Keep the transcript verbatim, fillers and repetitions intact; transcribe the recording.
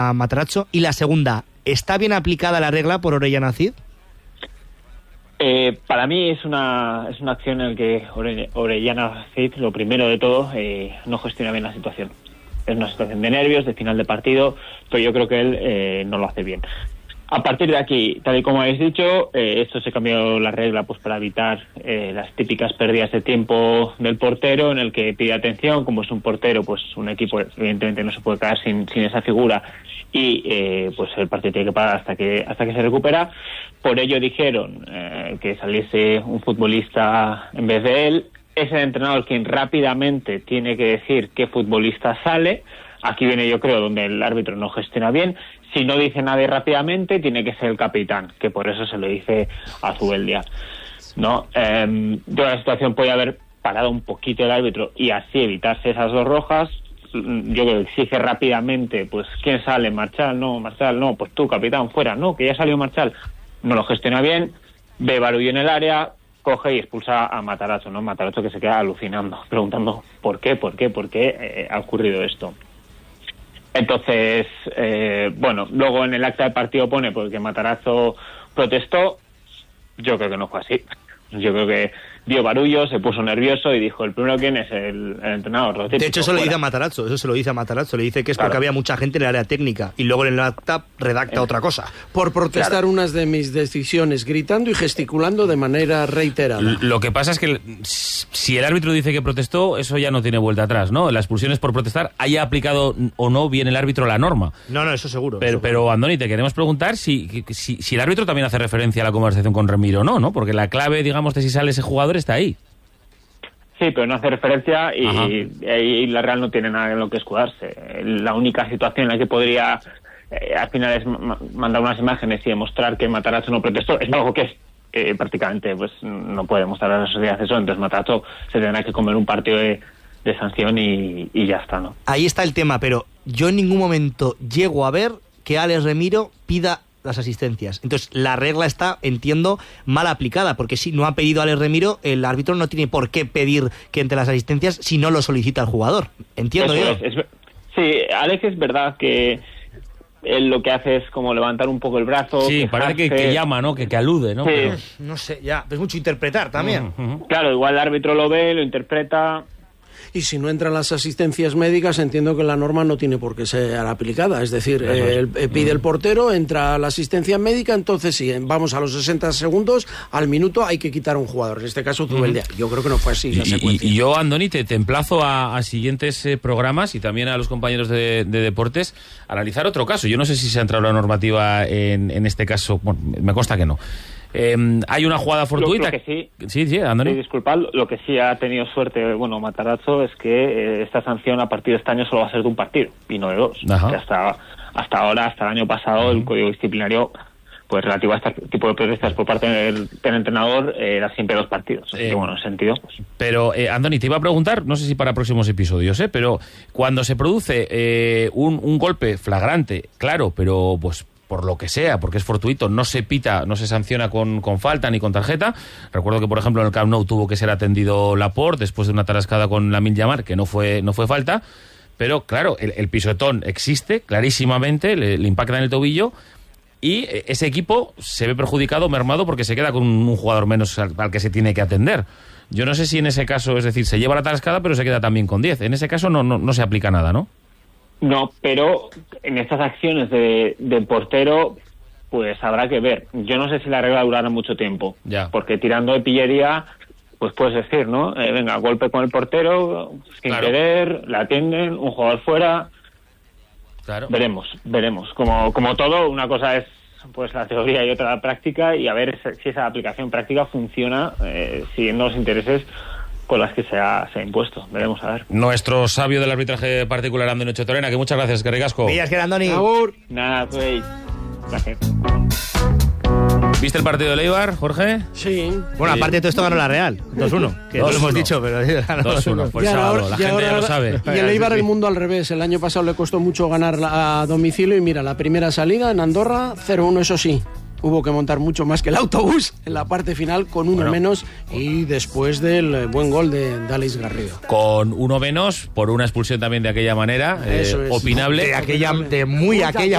a Matarazzo. Y la segunda, ¿está bien aplicada la regla por Orellana Cid? Eh, para mí es una es una acción en la que Ore, Orellana Cid, lo primero de todo, eh, no gestiona bien la situación. Es una situación de nervios, de final de partido, pero yo creo que él eh, no lo hace bien. A partir de aquí, tal y como habéis dicho, eh, esto se cambió la regla pues para evitar eh, las típicas pérdidas de tiempo del portero, en el que pide atención. Como es un portero, pues un equipo evidentemente no se puede quedar sin, sin esa figura, y eh, pues el partido tiene que parar hasta que hasta que se recupera. Por ello dijeron eh, que saliese un futbolista en vez de él. Es el entrenador quien rápidamente tiene que decir qué futbolista sale. Aquí viene, yo creo, donde el árbitro no gestiona bien. Si no dice nadie rápidamente, tiene que ser el capitán, que por eso se lo dice a Zubeldia, ¿no? Eh, yo la situación podía haber parado un poquito el árbitro y así evitarse esas dos rojas. Yo creo que exige rápidamente, pues, ¿quién sale? Marchal, no, Marchal, no, pues tú, capitán, fuera, no, que ya salió Marchal. No lo gestiona bien, ve barullo en el área, coge y expulsa a Matarazzo, ¿no? Matarazzo que se queda alucinando, preguntando ¿por qué, por qué, por qué eh, ha ocurrido esto? Entonces, eh, bueno, luego en el acta de partido pone porque Matarazzo protestó. Yo creo que no fue así. Yo creo que dio barullo, se puso nervioso y dijo, el primero quién es el, el entrenador. Lo típico, de hecho, eso fuera. le dice a Matarazzo, eso se lo dice a Matarazzo, le dice que es claro. porque había mucha gente en el área técnica y luego en el acta redacta eh. otra cosa. Por protestar claro. unas de mis decisiones, gritando y gesticulando de manera reiterada. Lo que pasa es que si el árbitro dice que protestó, eso ya no tiene vuelta atrás, ¿no? La expulsión es por protestar, haya aplicado o no bien el árbitro la norma. No, no, eso seguro. Pero, eso pero Andoni, te queremos preguntar si, si, si el árbitro también hace referencia a la conversación con Remiro o no, ¿no? Porque la clave, digamos, de si sale ese jugador está ahí. Sí, pero no hace referencia y, y, y la Real no tiene nada en lo que escudarse. La única situación en la que podría, eh, al final, es ma- mandar unas imágenes y demostrar que Matarazzo no protestó, es algo que es eh, prácticamente, pues no puede demostrar a la sociedad eso, entonces Matarazzo se tendrá que comer un partido de, de sanción y, y ya está, ¿no? Ahí está el tema, pero yo en ningún momento llego a ver que Alex Remiro pida las asistencias. Entonces, la regla está, entiendo, mal aplicada, porque si no ha pedido Alex Remiro, el árbitro no tiene por qué pedir que entre las asistencias si no lo solicita el jugador. Entiendo Eso yo. Es, es, sí, Alex es verdad que él lo que hace es como levantar un poco el brazo. Sí, parece que, que llama, ¿no? Que, que alude, ¿no? Sí. Pero... No sé, ya, es mucho interpretar también. Uh-huh. Claro, igual el árbitro lo ve, lo interpreta. Y si no entran las asistencias médicas, entiendo que la norma no tiene por qué ser aplicada. Es decir, eh, el, eh, pide el portero, entra la asistencia médica, entonces sí, vamos a los sesenta segundos, al minuto hay que quitar a un jugador. En este caso, Zubeldia. Uh-huh. Yo creo que no fue así y, la secuencia. Y, y yo, Andoni, te, te emplazo a, a siguientes eh, programas y también a los compañeros de, de deportes a analizar otro caso. Yo no sé si se ha entrado la normativa en, en este caso, bueno, me consta que no. Eh, hay una jugada fortuita. Lo, lo que sí, sí, sí, Andoni. Sí, disculpad, lo que sí ha tenido suerte, bueno, Matarazzo, es que eh, esta sanción a partir de este año solo va a ser de un partido y no de dos. Que hasta, hasta ahora, hasta el año pasado, uh-huh. el código disciplinario, pues relativo a este tipo de protestas por parte del, del entrenador, eh, era siempre dos partidos. Así eh, que, bueno, en ese sentido. Pues. Pero, eh, Andoni, te iba a preguntar, no sé si para próximos episodios, ¿eh? Pero cuando se produce eh, un, un golpe flagrante, claro, pero pues por lo que sea, porque es fortuito, no se pita, no se sanciona con, con falta ni con tarjeta. Recuerdo que, por ejemplo, en el Camp Nou tuvo que ser atendido Laporte después de una tarascada con Lamine Yamal, que no fue, no fue falta. Pero, claro, el, el pisotón existe clarísimamente, le, le impacta en el tobillo y ese equipo se ve perjudicado, mermado, porque se queda con un jugador menos al, al que se tiene que atender. Yo no sé si en ese caso, es decir, se lleva la tarascada, pero se queda también con diez. En ese caso no, no, no se aplica nada, ¿no? No, pero en estas acciones de, de portero, pues habrá que ver. Yo no sé si la regla durará mucho tiempo. Ya. Porque tirando de pillería, pues puedes decir, ¿no? Eh, venga, golpe con el portero, sin claro. querer, la atienden, un jugador fuera. Claro. Veremos, veremos. Como, como todo, una cosa es pues la teoría y otra la práctica, y a ver si esa aplicación práctica funciona eh, siguiendo los intereses con las que se ha, se ha impuesto. Veremos a ver. Nuestro sabio del arbitraje particular, Andoni Torena, que muchas gracias, que ricasco. Días que Andoni. Nada, pues. Gracias. ¿Viste el partido de Eibar, Jorge? Sí. Bueno, aparte de todo esto ganó la Real, dos uno, que no lo hemos dicho, pero dos uno, fue el sábado, la gente ya lo sabe. Y el Eibar el mundo al revés, el año pasado le costó mucho ganar a domicilio y mira, la primera salida en Andorra, cero uno, eso sí, hubo que montar mucho más que el autobús en la parte final con uno Bueno. menos y después del eh, buen gol de, de Alex Garrido. Con uno menos, por una expulsión también de aquella manera, eh, Eso es. opinable. De aquella, de muy aquella